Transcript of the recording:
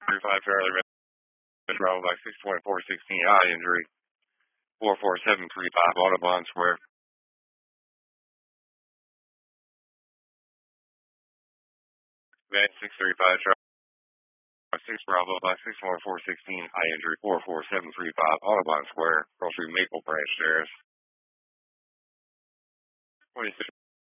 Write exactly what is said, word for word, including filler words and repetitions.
thirty-five Charlie Red, Bravo by six twenty-four sixteen, eye injury, four four seven three five, Audubon Square. Van six thirty-five Charlie six Bravo by six twenty-four sixteen, eye injury, four four seven three five, Audubon Square, Grocery Maple Branch Terrace. twenty-six